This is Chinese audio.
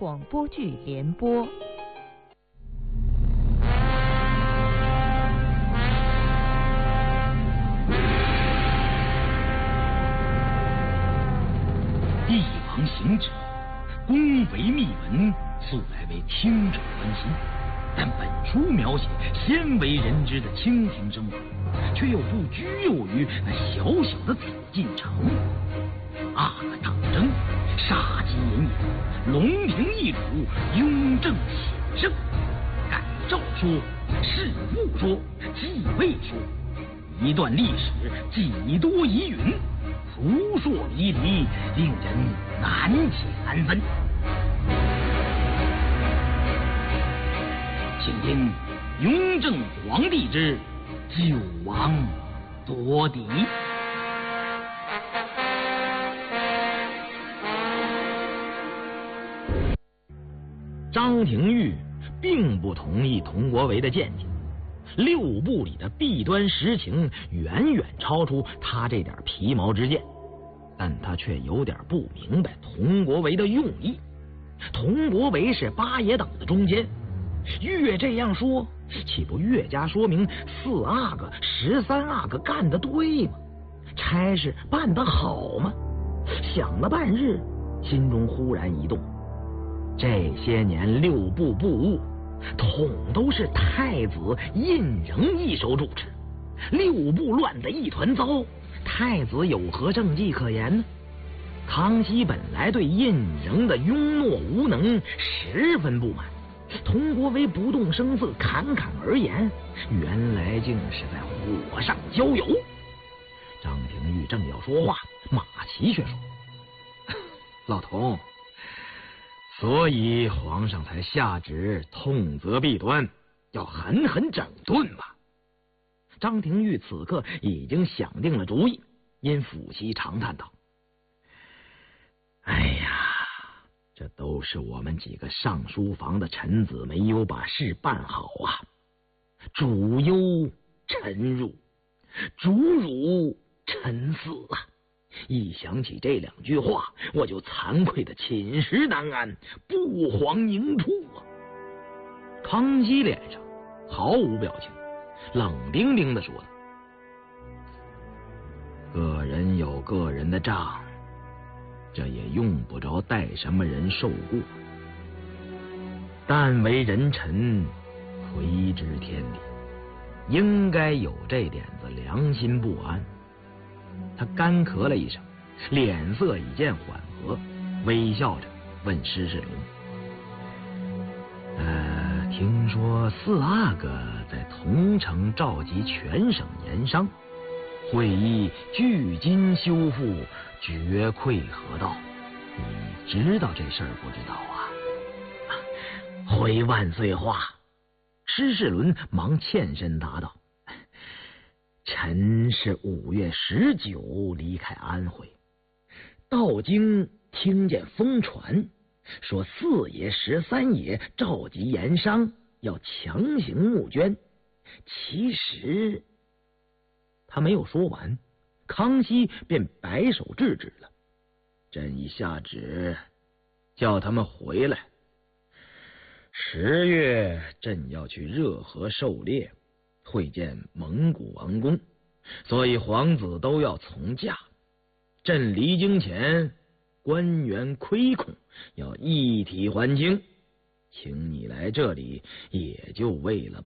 广播剧联播。 帝王行止，宫闱秘闻，素来为听者关心。但本书描写鲜为人知的清廷生活，却又不拘囿于那小小的紫禁城。阿哥党争，杀机隐隐，龙庭易主，雍正显圣。改诏说，事务说，继位说，一段历史几多疑云，扑朔迷离，令人难解难分。请听雍正皇帝之九王夺嫡。张廷玉并不同意佟国维的见解，六部里的弊端实情远远超出他这点皮毛之见，但他却有点不明白佟国维的用意。佟国维是八爷党的中坚，越这样说，岂不越加说明4阿哥、13阿哥干得对吗？差事办得好吗？想了半日，心中忽然一动，这些年六部部务统都是太子胤禛一手主持，六部乱得一团糟，太子有何政绩可言呢？康熙本来对胤禛的庸懦无能十分不满，佟国维不动声色，侃侃而言，原来竟是在火上浇油。张廷玉正要说话，马齐却说：“老佟，所以皇上才下旨痛责弊端，要狠狠整顿吧。”张廷玉此刻已经想定了主意，因抚膝长叹道：“哎呀，这都是我们几个上书房的臣子没有把事办好啊！主忧臣辱，主辱臣死啊！一想起这2句话，我就惭愧的寝食难安，不遑凝刍啊！”康熙脸上毫无表情，冷冰冰的说道：“个人有个人的账，这也用不着带什么人受过。但为人臣，魁知天理，应该有这点子良心不安。”他干咳了一声，脸色已见缓和，微笑着问施世伦：“听说4阿哥在同城召集全省盐商，会议聚金修复，绝馈河道。你知道这事儿不知道啊？”“回万岁话。”施世伦忙欠身答道：“臣是5月19离开安徽，到京听见疯传，说4爷、13爷召集盐商，要强行募捐。其实……”他没有说完，康熙便摆手制止了：“朕已下旨，叫他们回来。10月，朕要去热河狩猎，会见蒙古王公，所以皇子都要从驾。朕离京前，官员亏空，要一体还清。请你来这里，也就为了